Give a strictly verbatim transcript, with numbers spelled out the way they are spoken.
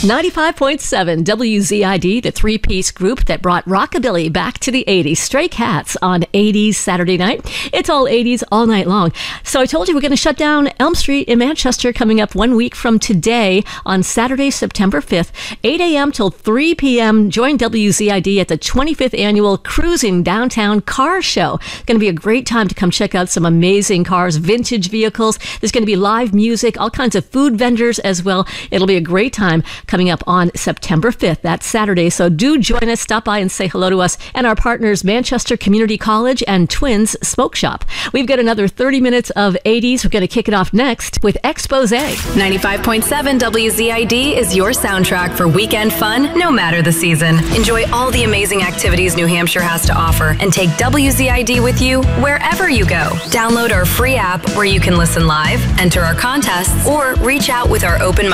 ninety-five point seven W Z I D, the three-piece group that brought rockabilly back to the eighties. Stray Cats on eighties Saturday night. It's all eighties all night long. So I told you we're going to shut down Elm Street in Manchester coming up one week from today on Saturday, September fifth, eight a.m. till three p.m. Join W Z I D at the twenty-fifth Annual Cruising Downtown Car Show. It's going to be a great time to come check out some amazing cars, vintage vehicles. There's going to be live music, all kinds of food vendors as well. It'll be a great time coming up on September fifth. That's Saturday. So do join us. Stop by and say hello to us and our partners, Manchester Community College and Twins Smoke Shop. We've got another thirty minutes of eighties. We're going to kick it off next with Expose. ninety-five point seven W Z I D is your soundtrack for weekend fun, no matter the season. Enjoy all the amazing activities New Hampshire has to offer and take W Z I D with you wherever you go. Download our free app where you can listen live, enter our contests, or reach out with our open